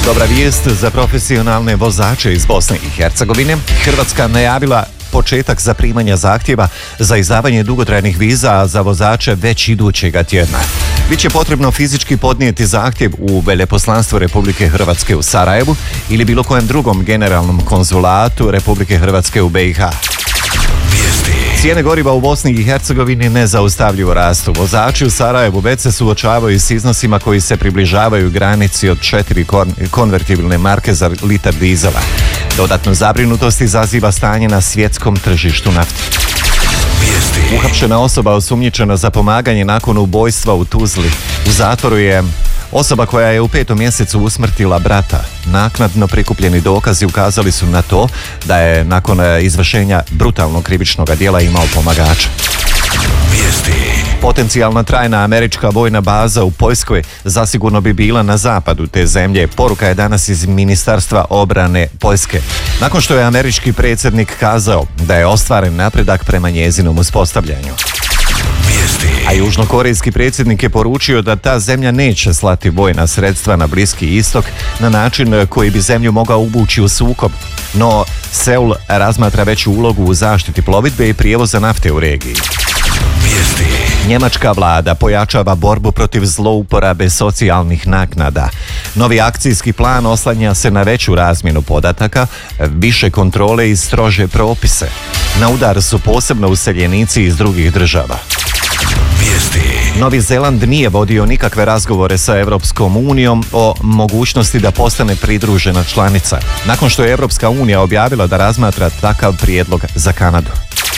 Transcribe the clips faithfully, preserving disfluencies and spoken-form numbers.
Dobra vijest za profesionalne vozače iz Bosne i Hercegovine. Hrvatska najavila početak zaprimanja zahtjeva za izdavanje dugotrajnih viza za vozače već idućega tjedna. Biće potrebno fizički podnijeti zahtjev u Veleposlanstvo Republike Hrvatske u Sarajevu ili bilo kojem drugom generalnom konzulatu Republike Hrvatske u B i H. Cijene goriva u Bosni i Hercegovini nezaustavljivo rastu. Vozači u Sarajevu već se suočavaju s iznosima koji se približavaju granici od četiri konvertibilne marke za litar dizela. Dodatnu zabrinutost izaziva stanje na svjetskom tržištu nafte. Uhapšena osoba osumnjičena za pomaganje nakon ubojstva u Tuzli. U zatvoru je osoba koja je u petom mjesecu usmrtila brata. Naknadno prikupljeni dokazi ukazali su na to da je nakon izvršenja brutalnog krivičnog djela imao pomagača. Potencijalna trajna američka vojna baza u Poljskoj zasigurno bi bila na zapadu te zemlje. Poruka je danas iz Ministarstva obrane Poljske, nakon što je američki predsjednik kazao da je ostvaren napredak prema njezinom uspostavljanju. A južnokorejski predsjednik je poručio da ta zemlja neće slati vojna sredstva na Bliski istok na način koji bi zemlju mogao uvući u sukob. No, Seul razmatra veću ulogu u zaštiti plovidbe i prijevoza nafte u regiji. Njemačka vlada pojačava borbu protiv zlouporabe socijalnih naknada. Novi akcijski plan oslanja se na veću razmjenu podataka, više kontrole i strože propise. Na udar su posebno useljenici iz drugih država. Novi Zeland nije vodio nikakve razgovore sa Europskom unijom o mogućnosti da postane pridružena članica, nakon što je Europska unija objavila da razmatra takav prijedlog za Kanadu.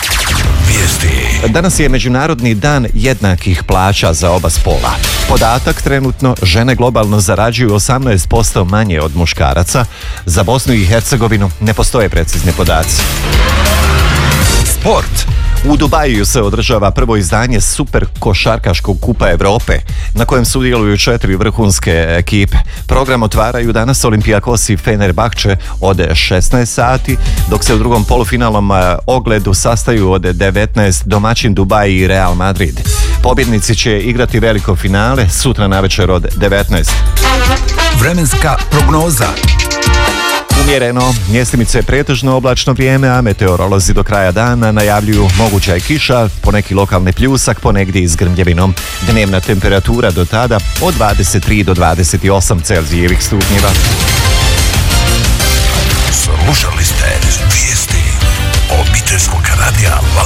Danas je Međunarodni dan jednakih plaća za oba spola. Podatak: trenutno žene globalno zarađuju osamnaest posto manje od muškaraca. Za Bosnu i Hercegovinu ne postoje precizni podaci. Sport. U Dubaju se održava prvo izdanje Super košarkaškog kupa Europe, na kojem sudjeluju četiri vrhunske ekipe. Program otvaraju danas Olympiakos i Fenerbahče od šesnaest sati, dok se u drugom polufinalnom ogledu sastaju od devetnaest domaćin Dubai i Real Madrid. Pobjednici će igrati veliko finale sutra navečer od devetnaest. Vremenska prognoza. Umjereno, mjestimice pretežno oblačno vrijeme, a meteorolozi do kraja dana najavljuju moguća je kiša, poneki lokalni pljusak, ponegdje i s grmljevinom. Dnevna temperatura do tada od dvadeset tri do dvadeset osam Celzijevih stupnjeva. Slušali ste vijesti obiteljskog radija